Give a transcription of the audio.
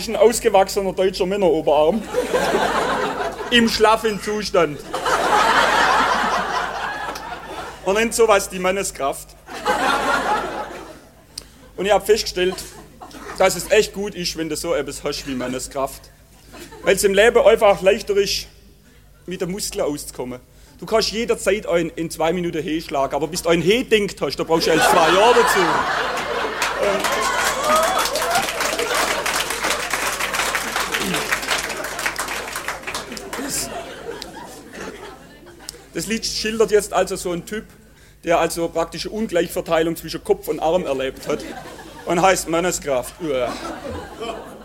ist ein ausgewachsener deutscher Männeroberarm. Im schlaffen Zustand. Man nennt sowas die Manneskraft. Und ich habe festgestellt, dass es echt gut ist, wenn du so etwas hast wie Manneskraft. Weil es im Leben einfach leichter ist, mit den Muskeln auszukommen. Du kannst jederzeit einen in 2 Minuten He schlagen, aber bis du einen He denkt hast, da brauchst du erst 2 Jahre dazu. Das Lied schildert jetzt also so einen Typ, der also praktisch eine Ungleichverteilung zwischen Kopf und Arm erlebt hat und heißt Manneskraft.